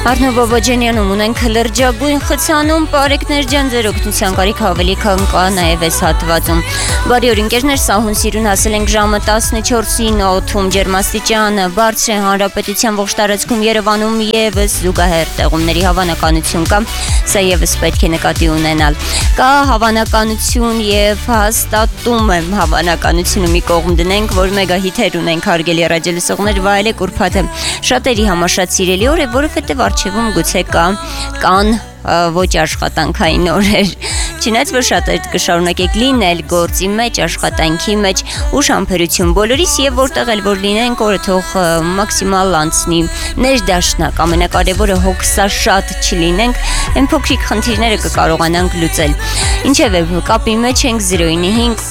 Արնո Բաբաջանյանում ունենք լրջագույն խցանում, Պարեկներ ջան, ձեր օգնության կարիք ավելի քան կա նաև այս հատվածում։ Բարի օր ընկերներ, սահուն սիրուն հասել ենք ժամը 14-ին, օդում ջերմաստիճանը բարձր է, հանրապետության ողջ տարածքում Երևանում եւս զուգահեռ տեղումների հավանականություն կա, սա եւս պետք է նկատի ունենալ։ Կա հավանականություն եւ հաստատում եմ հավանականությունը մի կողմ դնենք, որ մեգահիթեր ունենք հարգելի ռադիոլսողներ, վայելեք ուրբաթը շատերի համար շատ սիրելի օր է, որովհետեւ արժևում գուցե կան ոչ աշխատանքային օրեր, չնայած որ շատ կշարունակեք լինել գործի մեջ, աշխատանքի մեջ, ուշ համբերություն բոլորիս եւ որտեղ էլ որ լինենք, օրը թող մաքսիմալ անցնի ներդաշնակ, ամենակարևորը հոգսաշատ չլինենք, այն փոքրիկ խնդիրները կկարողանանք լուծել։ Ինչևէ, կապի մեջ ենք 095